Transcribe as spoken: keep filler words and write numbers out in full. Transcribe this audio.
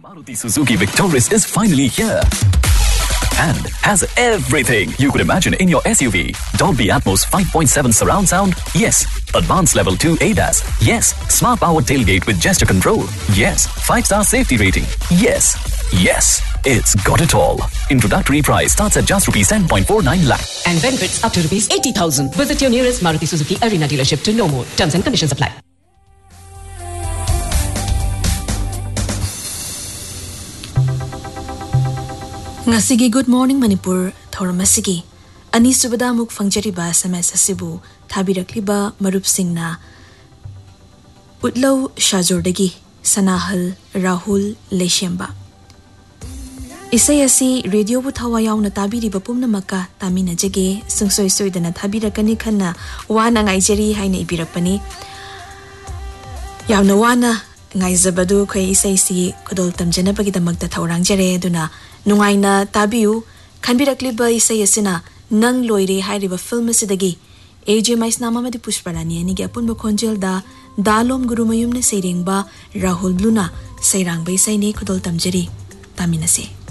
Maruti Suzuki Victoris is finally here and has everything you could imagine in your S U V. Dolby Atmos five point seven surround sound? Yes. Advanced Level two A D A S? Yes. Smart Power Tailgate with gesture control? Yes. five star safety rating? Yes. Yes. It's got it all. Introductory price starts at just rupees ten point four nine lakh. And benefits up to rupees eighty thousand. Visit your nearest Maruti Suzuki Arena dealership to know more. Terms and conditions apply. Ngasigi Good Morning Manipur Thoramasigi Ani subada muk fangjariba S M S asibu thabirakliba marup singna Utlaw Shajordagi Sanahal Rahul Leshemba Isay asi radio bu thawayaw na tabiriba pumnamaka taminajage sungsoy soydana thabirakani khanna wana ngaijari haina ibirakpani Yawna wana ngaizabadu khoi isay si kodol tamjanabagi damakta thawrangjare duna Nungaina tabiu khanbirakliba isay asina nang loire hairiba film asidagi A J Maisnama madi Pushparani ani ge apunba khonjel da dalom gurumayum na seirengba Rahul Bluna seirangba isay ni kodol tamjari taminase